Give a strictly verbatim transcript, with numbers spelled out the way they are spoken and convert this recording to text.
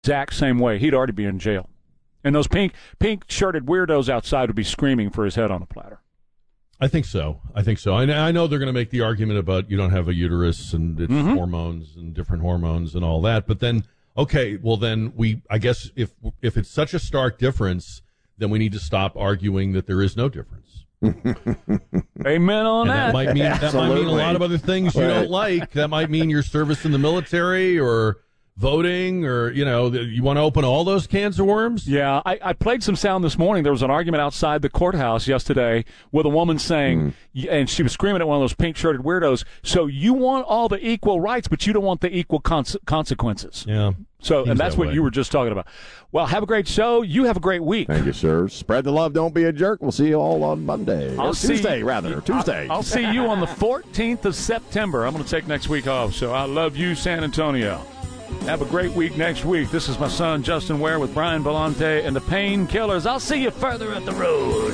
exact same way, he'd already be in jail. And those pink pink shirted weirdos outside would be screaming for his head on a platter. I think so. I think so. I, I know they're going to make the argument about you don't have a uterus and it's Mm-hmm. hormones and different hormones and all that. But then, okay, well then we, I guess if if it's such a stark difference, then we need to stop arguing that there is no difference. Amen on And that. that might mean that might mean a lot of other things you Right. don't like. That might mean your service in the military or voting, or you know, you want to open all those cans of worms. Yeah, I, I played some sound this morning. There was an argument outside the courthouse yesterday with a woman saying, Mm. and she was screaming at one of those pink-shirted weirdos, so you want all the equal rights, but you don't want the equal cons- consequences. Yeah. So, Seems and that's that what way. you were just talking about. Well, have a great show. You have a great week. Thank you, sir. Spread the love. Don't be a jerk. We'll see you all on Monday. I'll Or see- Tuesday, rather. Tuesday. I'll see you on the fourteenth of September. I'm going to take next week off, so I love you, San Antonio. Have a great week next week. This is my son, Justin Ware, with Brian Vellante and the Painkillers. I'll see you further up the road.